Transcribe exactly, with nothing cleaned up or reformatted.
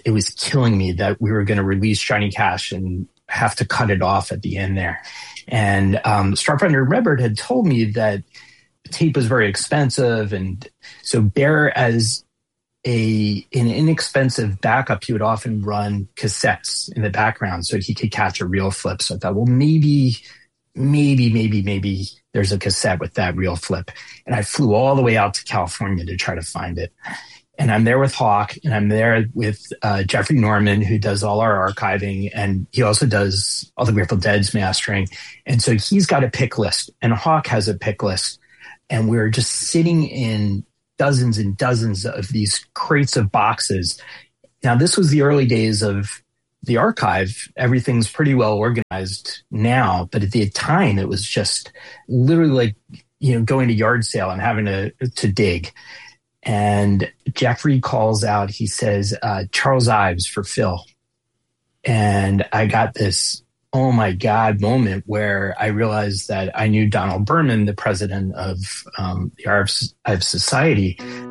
it was killing me that we were going to release Johnny Cash and have to cut it off at the end there. And um, Starfinder Redbird had told me that tape was very expensive. And so Bear, as a an inexpensive backup, he would often run cassettes in the background so he could catch a reel flip. So I thought, well, maybe, maybe, maybe, maybe there's a cassette with that reel flip. And I flew all the way out to California to try to find it. And I'm there with Hawk, and I'm there with uh, Jeffrey Norman, who does all our archiving, and he also does all the Grateful Dead's mastering. And so he's got a pick list, and Hawk has a pick list. And we're just sitting in dozens and dozens of these crates of boxes. Now, this was the early days of the archive. Everything's pretty well organized now, but at the time, it was just literally like, you know, going to yard sale and having to, to dig. And Jeffrey calls out, he says, uh, Charles Ives for Phil. And I got this, oh my God, moment where I realized that I knew Donald Berman, the president of um, the Ives Society,